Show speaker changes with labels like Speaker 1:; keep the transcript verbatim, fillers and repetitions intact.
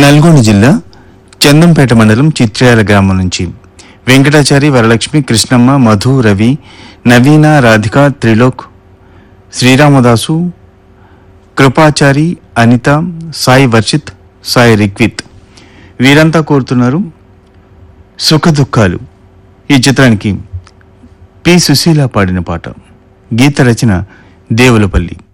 Speaker 1: నల్గొండ జిల్లా చందంపేట మండలం చిత్ర్యాల గ్రామం నుంచి వెంకటాచారి, వరలక్ష్మి, కృష్ణమ్మ, మధు, రవి, నవీన, రాధిక, త్రిలోక్, శ్రీరామదాసు, కృపాచారి, అనిత, సాయి వర్షిత్, సాయి రిక్విత్ వీరంతా కోరుతున్నారు సుఖ దుఃఖాలు ఈ చిత్రానికి పి సుశీల పాడిన పాట. గీత రచన దేవులపల్లి.